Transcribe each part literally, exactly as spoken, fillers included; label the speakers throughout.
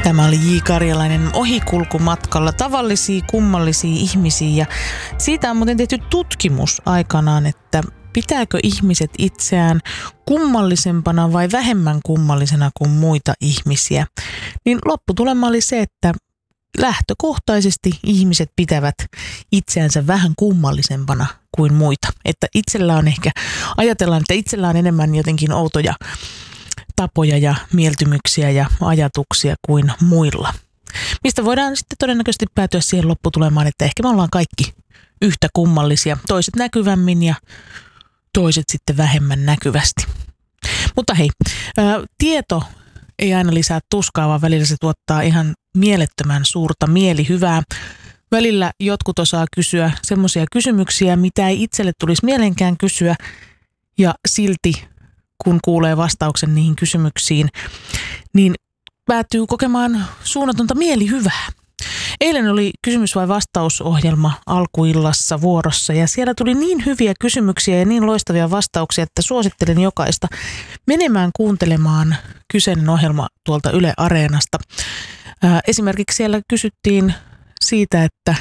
Speaker 1: Tämä oli J. Karjalainen Ohikulkumatkalla, tavallisia kummallisia ihmisiä, ja siitä on muuten tehty tutkimus aikanaan, että pitääkö ihmiset itseään kummallisempana vai vähemmän kummallisena kuin muita ihmisiä. Niin lopputulema oli se, että lähtökohtaisesti ihmiset pitävät itseänsä vähän kummallisempana kuin muita. Että itsellä on ehkä, ajatellaan, että itsellä on enemmän jotenkin outoja tapoja ja mieltymyksiä ja ajatuksia kuin muilla. Mistä voidaan sitten todennäköisesti päätyä siihen lopputulemaan, että ehkä me ollaan kaikki yhtä kummallisia. Toiset näkyvämmin ja toiset sitten vähemmän näkyvästi. Mutta hei, ää, tieto ei aina lisää tuskaa, vaan välillä se tuottaa ihan mielettömän suurta mielihyvää. Välillä jotkut osaa kysyä semmoisia kysymyksiä, mitä ei itselle tulisi mielenkään kysyä, ja silti kun kuulee vastauksen niihin kysymyksiin, niin päätyy kokemaan suunnatonta mielihyvää. Eilen oli kysymys- vai vastausohjelma alkuillassa vuorossa, ja siellä tuli niin hyviä kysymyksiä ja niin loistavia vastauksia, että suosittelen jokaista menemään kuuntelemaan kyseinen ohjelma tuolta Yle Areenasta. Esimerkiksi siellä kysyttiin siitä, että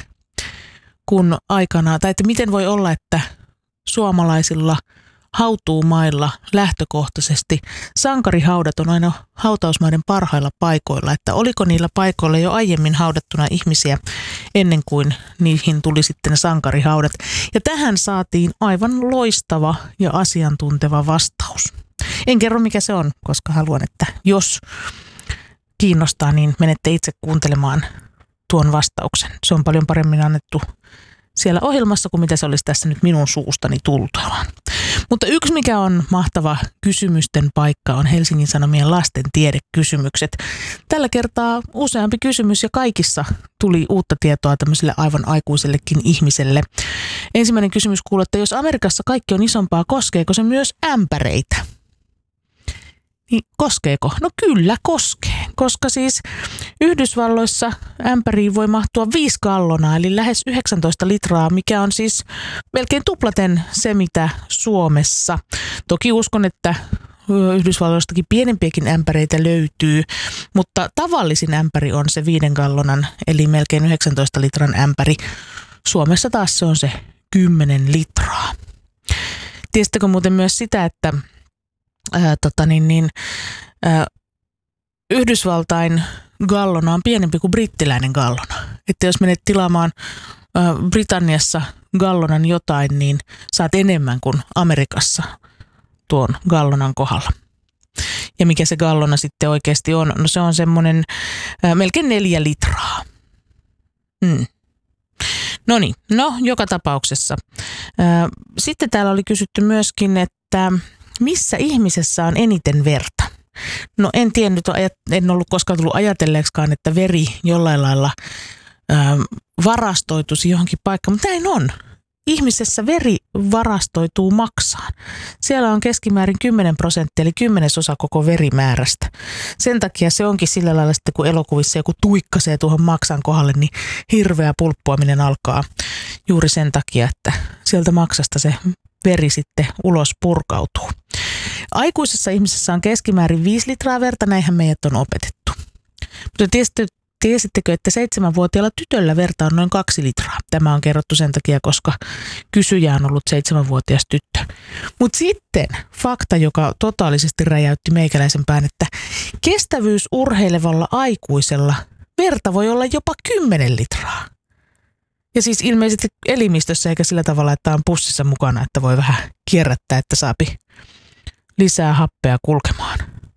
Speaker 1: kun aikanaan, tai että miten voi olla, että suomalaisilla hautuumailla lähtökohtaisesti sankarihaudat on aina hautausmaiden parhailla paikoilla, että oliko niillä paikoilla jo aiemmin haudattuna ihmisiä ennen kuin niihin tuli sitten sankarihaudat. Ja tähän saatiin aivan loistava ja asiantunteva vastaus. En kerro mikä se on, koska haluan, että jos kiinnostaa, niin menette itse kuuntelemaan tuon vastauksen. Se on paljon paremmin annettu siellä ohjelmassa kuin mitä se olisi tässä nyt minun suustani tultavaan. Mutta yksi mikä on mahtava kysymysten paikka on Helsingin Sanomien lasten tiedekysymykset. Tällä kertaa useampi kysymys ja kaikissa tuli uutta tietoa tämmöiselle aivan aikuisellekin ihmiselle. Ensimmäinen kysymys kuuluu, että jos Amerikassa kaikki on isompaa, koskeeko se myös ämpäreitä? Niin koskeeko? No kyllä koskee, koska siis Yhdysvalloissa ämpäriin voi mahtua viisi gallonaa, eli lähes yhdeksäntoista litraa, mikä on siis melkein tuplaten se, mitä Suomessa. Toki uskon, että Yhdysvalloistakin pienempiäkin ämpäreitä löytyy, mutta tavallisin ämpäri on se viiden gallonan, eli melkein yhdeksäntoista litran ämpäri. Suomessa taas se on se kymmenen litraa. Tiesittekö muuten myös sitä, että Ää, tota niin, niin, ää, Yhdysvaltain gallona on pienempi kuin brittiläinen gallona. Että jos menet tilaamaan ää, Britanniassa gallonan jotain, niin saat enemmän kuin Amerikassa tuon gallonan kohdalla. Ja mikä se gallona sitten oikeasti on? No se on semmoinen ää, melkein neljä litraa. Hmm. No niin, no joka tapauksessa. Ää, sitten täällä oli kysytty myöskin, että missä ihmisessä on eniten verta? No en tiennyt, en ollut koskaan tullut ajatelleeksikaan, että veri jollain lailla ää, varastoituisi johonkin paikkaan, mutta näin on. Ihmisessä veri varastoituu maksaan. Siellä on keskimäärin kymmenen prosenttia, eli kymmenesosa koko verimäärästä. Sen takia se onkin sillä lailla sitten, kun elokuvissa joku tuikkasee tuohon maksan kohdalle, niin hirveä pulppuaminen alkaa juuri sen takia, että sieltä maksasta se veri sitten ulos purkautuu. Aikuisessa ihmisessä on keskimäärin viisi litraa verta, näinhän meidät on opetettu. Mutta tiesittekö, tiesittekö, että seitsemänvuotiaalla tytöllä verta on noin kaksi litraa? Tämä on kerrottu sen takia, koska kysyjä on ollut seitsemänvuotias tyttö. Mutta sitten fakta, joka totaalisesti räjäytti meikäläisen pään, että kestävyysurheilevalla aikuisella verta voi olla jopa kymmenen litraa. Ja siis ilmeisesti elimistössä eikä sillä tavalla, että on pussissa mukana, että voi vähän kierrättää, että saapi lisää happea kulkemaan.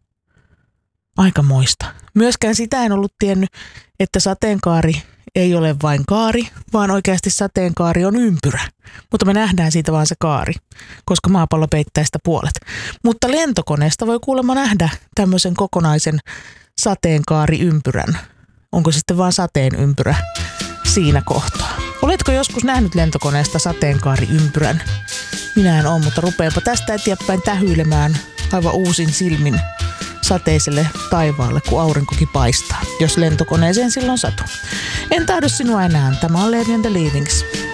Speaker 1: Aika moista. Myöskään sitä en ollut tiennyt, että sateenkaari ei ole vain kaari, vaan oikeasti sateenkaari on ympyrä. Mutta me nähdään siitä vaan se kaari, koska maapallo peittää sitä puolet. Mutta lentokoneesta voi kuulemma nähdä tämmöisen kokonaisen sateenkaariympyrän. Onko se sitten vaan sateenympyrä siinä kohtaa? Oletko joskus nähnyt lentokoneesta sateenkaariympyrän? Minä en ole, mutta rupeanpa tästä eteenpäin tähyilemään aivan uusin silmin sateiselle taivaalle, kun aurinkokin paistaa, jos lentokoneeseen silloin satuu. En tahdo sinua enää. Tämä on Leevi and the Leavings.